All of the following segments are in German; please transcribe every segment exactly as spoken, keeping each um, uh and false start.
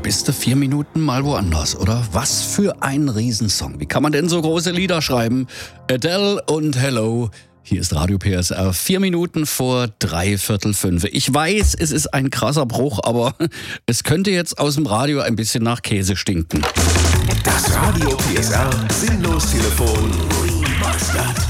bist du vier Minuten mal woanders, oder? Was für ein Riesensong. Wie kann man denn so große Lieder schreiben? Adele und Hello. Hier ist Radio P S R, vier Minuten vor dreiviertel fünf. Ich weiß, es ist ein krasser Bruch, aber es könnte jetzt aus dem Radio ein bisschen nach Käse stinken. Das Radio P S R Sinnlos-Telefon Remastered.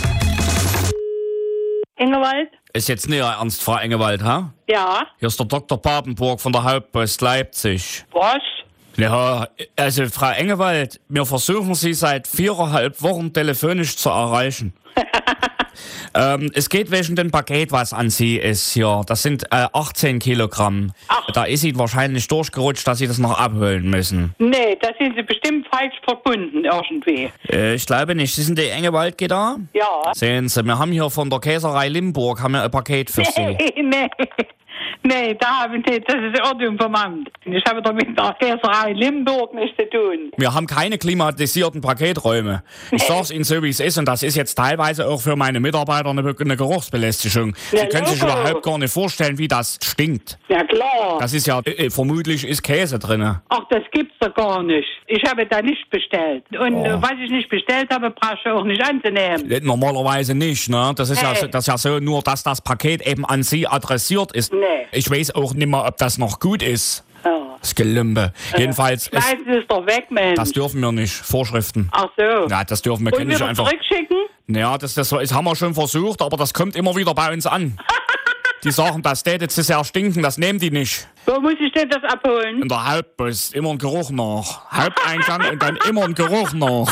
Engewald? Ist jetzt nicht ernst, Frau Engewald, ha? Ja. Hier ist der Doktor Papenburg von der Hauptpost Leipzig. Was? Ja, also Frau Engewald, wir versuchen Sie seit viereinhalb Wochen telefonisch zu erreichen. ähm, es geht wegen dem Paket, was an Sie ist hier. Das sind äh, achtzehn Kilogramm. Ach. Da ist Ihnen wahrscheinlich durchgerutscht, dass Sie das noch abholen müssen. Nee, da sind Sie bestimmt falsch verbunden irgendwie. Äh, ich glaube nicht. Sie sind die Engewald da? Ja. Sehen Sie, wir haben hier von der Käserei Limburg haben wir ein Paket für Sie. Nee, nee. Nee, da habe ich nicht. Das ist Ordnung vom Amt. Ich habe doch mit der Käserei Limburg nichts zu tun. Wir haben keine klimatisierten Paketräume. Ich sag's Ihnen so, wie es ist, und das ist jetzt teilweise auch für meine Mitarbeiter eine, eine Geruchsbelästigung. Sie Ja, können sich logo. überhaupt gar nicht vorstellen, wie das stinkt. Ja, klar. Das ist ja, äh, vermutlich ist Käse drin. Ach, das gibt's doch gar nicht. Ich habe da nicht bestellt. Und Oh. äh, was ich nicht bestellt habe, brauche ich auch nicht anzunehmen. Äh, Normalerweise nicht, ne? Das ist, ja, Nee. so- das ist ja so, nur dass das Paket eben an Sie adressiert ist. Nee. Ich weiß auch nicht mehr, ob das noch gut ist. Ja. Das Gelümbe. Jedenfalls, es, Schmeißen Sie es doch weg, Mensch. das dürfen wir nicht. Vorschriften. Ach so. Ja, das dürfen wir, Und können nicht wieder einfach. zurückschicken? Ja, das, das, das haben wir schon versucht, aber das kommt immer wieder bei uns an. Die sagen, das täte zu sehr stinken, das nehmen die nicht. Wo muss ich denn das abholen? In der Hauptpost immer ein Geruch nach. Haupteingang und dann immer ein Geruch nach.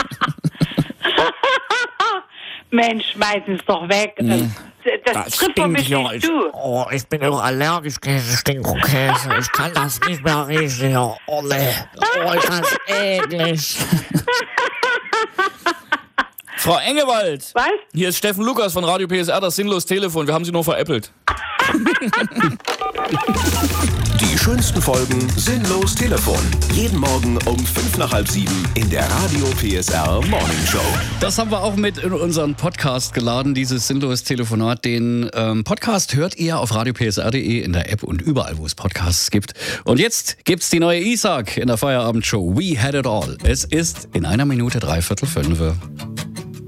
Mensch, schmeißen es doch weg. Das, das trifft doch mich ja. nicht Ich, zu. oh, ich bin auch allergisch, Käse, Stinkokäse. Ich kann das nicht mehr riechen. Ja. Oh, nee. Oh, ist das eklig. Frau Engewald. Was? Hier ist Steffen Lukas von Radio P S R, das Sinnlos-Telefon. Wir haben Sie nur veräppelt. Die schönsten Folgen Sinnlos Telefon. Jeden Morgen um fünf nach halb sieben in der Radio P S R Morning Show. Das haben wir auch mit in unseren Podcast geladen, dieses Sinnlos-Telefonat. Den ähm, Podcast hört ihr auf radio p s r punkt d e, in der App und überall, wo es Podcasts gibt. Und jetzt gibt's die neue Isaac in der Feierabendshow We Had It All. Es ist in einer Minute dreiviertel fünf.